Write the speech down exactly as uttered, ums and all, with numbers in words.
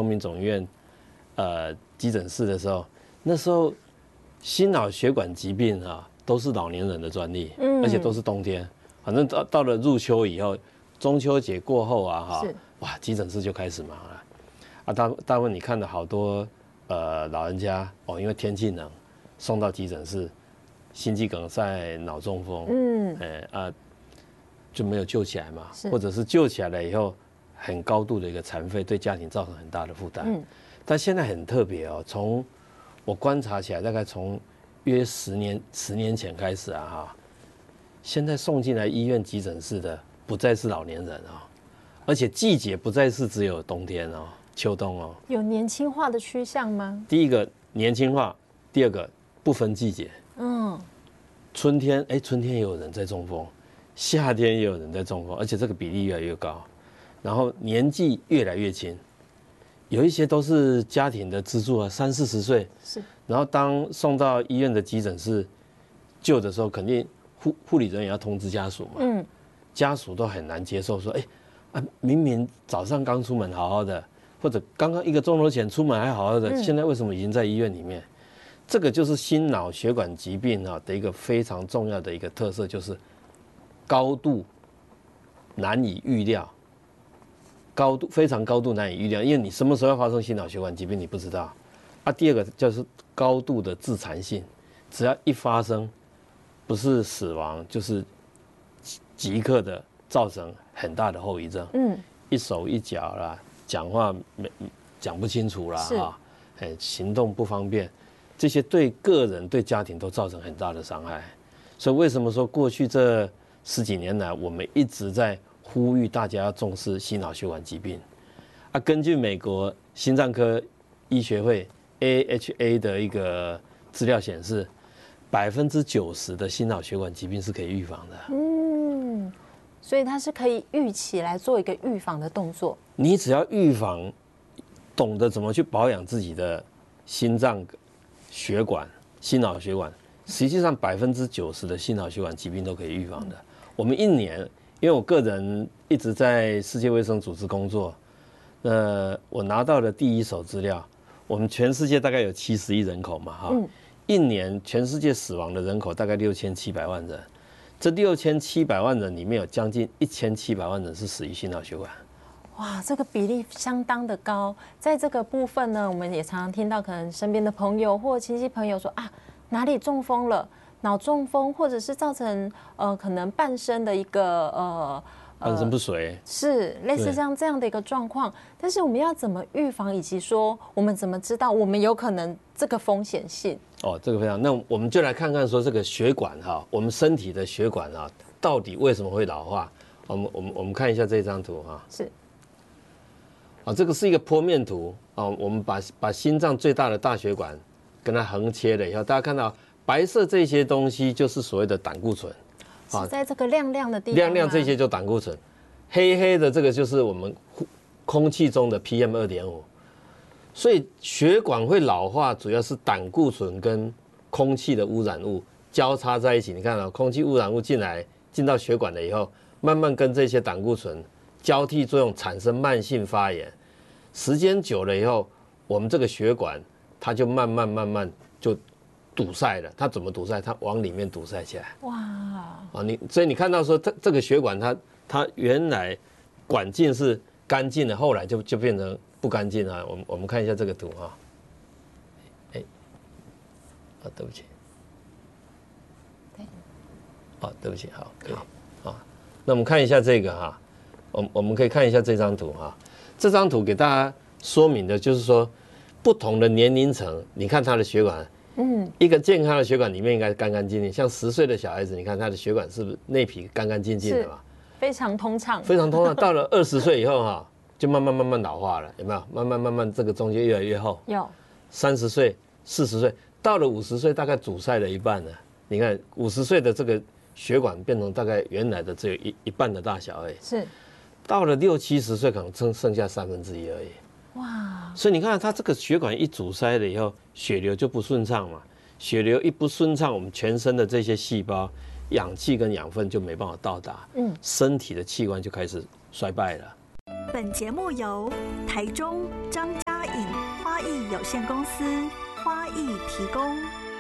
民总医院呃急诊室的时候，那时候心脑血管疾病啊都是老年人的专利，嗯，而且都是冬天，反正到到了入秋以后，中秋节过后啊哈，哇，急诊室就开始忙了啊，大大部分你看到好多呃老人家哦，因为天气冷，送到急诊室，心肌梗塞、脑中风，嗯，哎啊就没有救起来嘛，或者是救起来了以后。很高度的一个残废，对家庭造成很大的负担。嗯，但现在很特别哦，从我观察起来，大概从约十年十年前开始啊，哈，现在送进来医院急诊室的不再是老年人哦，而且季节不再是只有冬天哦、秋冬哦， 有年轻化的趋向吗？ 第一个年轻化，第二个不分季节。嗯，春天哎，春天也有人在中风，夏天也有人在中风，而且这个比例越来越高。然后年纪越来越轻，有一些都是家庭的支柱啊，三四十岁是。然后当送到医院的急诊室救的时候，肯定护护理人员要通知家属嘛，嗯，家属都很难接受，说，哎，啊，明明早上刚出门好好的，或者刚刚一个钟头前出门还好好的，嗯、现在为什么已经在医院里面？这个就是心脑血管疾病啊的一个非常重要的一个特色，就是高度难以预料。高度非常高度难以预料，因为你什么时候要发生心脑血管疾病你不知道。啊，第二个就是高度的致残性，只要一发生，不是死亡就是即刻的造成很大的后遗症。嗯，一手一脚啦，讲话没讲不清楚啦，哈，哎，行动不方便，这些对个人对家庭都造成很大的伤害。所以为什么说过去这十几年来，我们一直在呼吁大家要重视心脑血管疾病啊！根据美国心脏科医学会 A H A 的一个资料显示，百分之九十的心脑血管疾病是可以预防的。 嗯，所以它是可以预期来做一个预防的动作。 你只要预防，懂得怎么去保养自己的心脏血管、心脑血管，实际上百分之九十的心脑血管疾病都可以预防的。我们一年。因为我个人一直在世界卫生组织工作，呃，我拿到的第一手资料，我们全世界大概有七十亿人口嘛，哈，嗯、一年全世界死亡的人口大概六千七百万人，这六千七百万人里面有将近一千七百万人是死于心脑血管。 哇，这个比例相当的高。在这个部分呢，我们也常常听到，可能身边的朋友或亲戚朋友说啊，哪里中风了。脑中风，或者是造成呃可能半身的一个呃半身不遂， 是类似这样这样的一个状况。但是我们要怎么预防，以及说我们怎么知道我们有可能这个风险性？ 哦，这个非常。那我们就来看看说这个血管哈，我们身体的血管啊，到底为什么会老化？我们我们我们看一下这张图哈。 是。 啊，这个是一个剖面图啊，我们把把心脏最大的大血管跟它横切了以后，大家看到。白色这些东西就是所谓的胆固醇， 啊，在这个亮亮的地方， 亮亮这些就胆固醇，黑黑的这个就是我们空气中的 P M 二点五，所以血管会老化，主要是胆固醇跟空气的污染物交叉在一起。你看啊，空气污染物进来进到血管了以后，慢慢跟这些胆固醇交替作用，产生慢性发炎。时间久了以后，我们这个血管它就慢慢慢慢就。堵塞了，它怎么堵塞？它往里面堵塞起来。哇！啊，你所以你看到说，这这个血管它它原来管径是干净的，后来就就变成不干净了。我们我们看一下这个图哈。哎，啊，对不起。对。啊，对不起，好，可以。啊，那我们看一下这个哈，我我们可以看一下这张图哈。这张图给大家说明的就是说，不同的年龄层，你看它的血管。嗯，一个健康的血管里面应该干干净净，像十岁的小孩子，你看他的血管是不是内皮干干净净的嘛？ 非常通畅， 非常通畅。到了二十岁以后哈，就慢慢慢慢老化了，有没有？慢慢慢慢这个中间越来越厚。 有。 三十岁、四十岁，到了五十岁大概阻塞了一半了。你看五十岁的这个血管变成大概原来的只有一一半的大小而已。 是。 到了六七十岁，可能剩剩下三分之一而已。哇！所以你看，它这个血管一阻塞了以后，血流就不顺畅嘛。血流一不顺畅，我们全身的这些细胞，氧气跟养分就没办法到达，嗯，身体的器官就开始衰败了。 本节目由台中张嘉艺有限公司花艺提供。